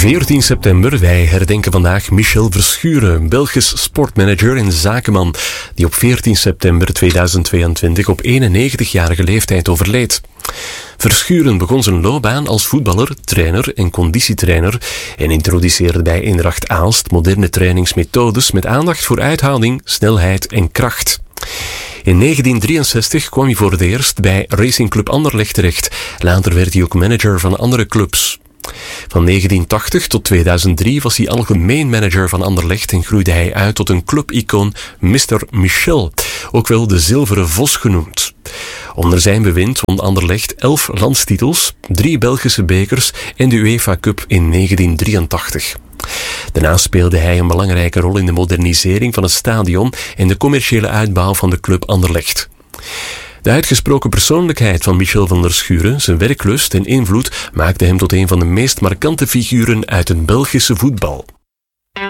14 september, wij herdenken vandaag Michel Verschuren, Belgisch sportmanager en zakenman, die op 14 september 2022 op 91-jarige leeftijd overleed. Verschuren begon zijn loopbaan als voetballer, trainer en conditietrainer en introduceerde bij Eendracht Aalst moderne trainingsmethodes met aandacht voor uithouding, snelheid en kracht. In 1963 kwam hij voor het eerst bij Racing Club Anderlecht terecht. Later werd hij ook manager van andere clubs. Van 1980 tot 2003 was hij algemeen manager van Anderlecht en groeide hij uit tot een clubicoon Mr. Michel, ook wel de Zilveren Vos genoemd. Onder zijn bewind won Anderlecht 11 landstitels, 3 Belgische bekers en de UEFA Cup in 1983. Daarnaast speelde hij een belangrijke rol in de modernisering van het stadion en de commerciële uitbouw van de club Anderlecht. De uitgesproken persoonlijkheid van Michel van der Schuren, zijn werklust en invloed maakte hem tot een van de meest markante figuren uit het Belgische voetbal.